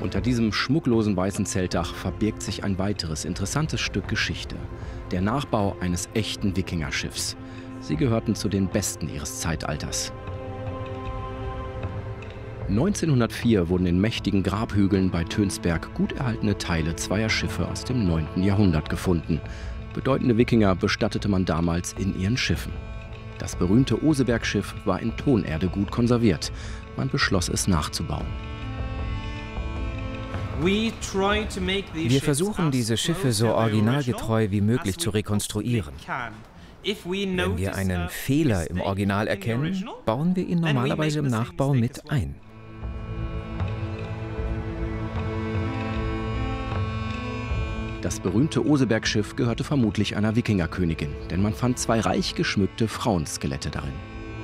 Unter diesem schmucklosen weißen Zeltdach verbirgt sich ein weiteres interessantes Stück Geschichte. Der Nachbau eines echten Wikingerschiffs. Sie gehörten zu den besten ihres Zeitalters. 1904 wurden in mächtigen Grabhügeln bei Tönsberg gut erhaltene Teile zweier Schiffe aus dem 9. Jahrhundert gefunden. Bedeutende Wikinger bestattete man damals in ihren Schiffen. Das berühmte Osebergschiff war in Tonerde gut konserviert. Man beschloss es nachzubauen. Wir versuchen, diese Schiffe so originalgetreu wie möglich zu rekonstruieren. Wenn wir einen Fehler im Original erkennen, bauen wir ihn normalerweise im Nachbau mit ein. Das berühmte Osebergschiff gehörte vermutlich einer Wikingerkönigin, denn man fand zwei reich geschmückte Frauenskelette darin.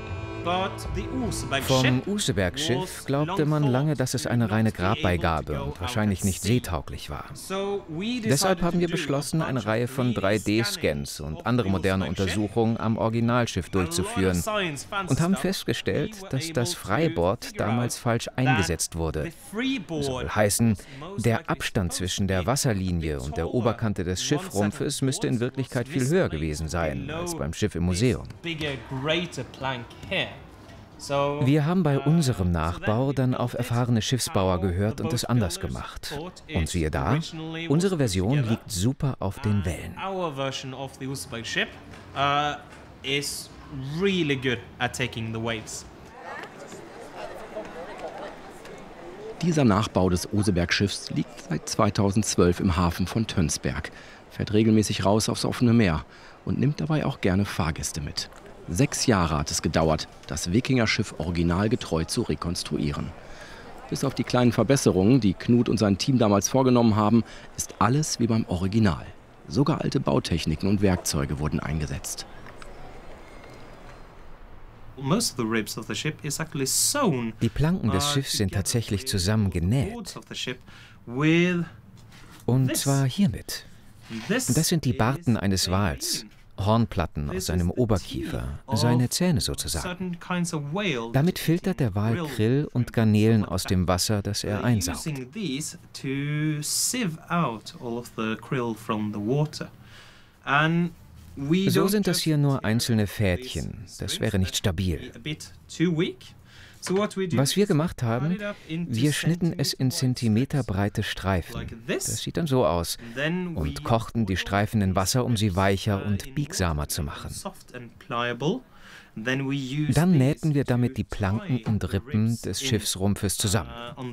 Vom Usebergschiff glaubte man lange, dass es eine reine Grabbeigabe und wahrscheinlich nicht seetauglich war. Deshalb haben wir beschlossen, eine Reihe von 3D-Scans und andere moderne Untersuchungen am Originalschiff durchzuführen und haben festgestellt, dass das Freibord damals falsch eingesetzt wurde. Soll heißen, der Abstand zwischen der Wasserlinie und der Oberkante des Schiffrumpfes müsste in Wirklichkeit viel höher gewesen sein als beim Schiff im Museum. Wir haben bei unserem Nachbau dann auf erfahrene Schiffsbauer gehört und es anders gemacht. Und siehe da, unsere Version liegt super auf den Wellen. Dieser Nachbau des Osebergschiffs liegt seit 2012 im Hafen von Tönsberg, fährt regelmäßig raus aufs offene Meer und nimmt dabei auch gerne Fahrgäste mit. 6 Jahre hat es gedauert, das Wikingerschiff originalgetreu zu rekonstruieren. Bis auf die kleinen Verbesserungen, die Knut und sein Team damals vorgenommen haben, ist alles wie beim Original. Sogar alte Bautechniken und Werkzeuge wurden eingesetzt. Die Planken des Schiffs sind tatsächlich zusammengenäht. Und zwar hiermit. Das sind die Barten eines Wals. Hornplatten aus seinem Oberkiefer, seine Zähne sozusagen. Damit filtert der Wal Krill und Garnelen aus dem Wasser, das er einsaugt. So sind das hier nur einzelne Fädchen. Das wäre nicht stabil. Was wir gemacht haben, wir schnitten es in zentimeterbreite Streifen. Das sieht dann so aus. Und kochten die Streifen in Wasser, um sie weicher und biegsamer zu machen. Dann nähten wir damit die Planken und Rippen des Schiffsrumpfes zusammen.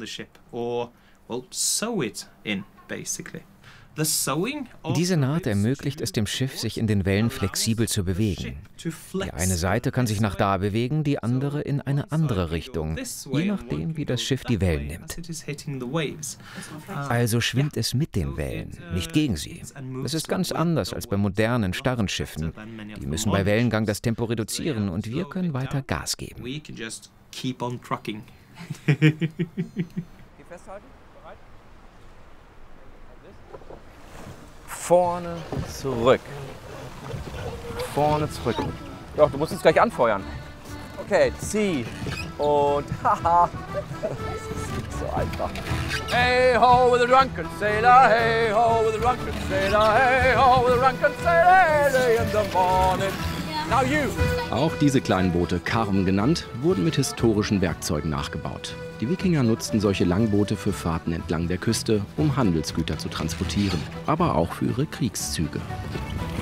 Diese Naht ermöglicht es dem Schiff, sich in den Wellen flexibel zu bewegen. Die eine Seite kann sich nach da bewegen, die andere in eine andere Richtung, je nachdem, wie das Schiff die Wellen nimmt. Also schwimmt es mit den Wellen, nicht gegen sie. Das ist ganz anders als bei modernen, starren Schiffen. Die müssen bei Wellengang das Tempo reduzieren und wir können weiter Gas geben. Vorne, zurück. Vorne, zurück. Doch, du musst es gleich anfeuern. Okay, zieh. Und haha. Das ist nicht so einfach. Hey ho with a drunken sailor, hey ho with a drunken sailor, hey ho with a drunken sailor, early in the morning. Now you. Auch diese kleinen Boote, Karren genannt, wurden mit historischen Werkzeugen nachgebaut. Die Wikinger nutzten solche Langboote für Fahrten entlang der Küste, um Handelsgüter zu transportieren, aber auch für ihre Kriegszüge.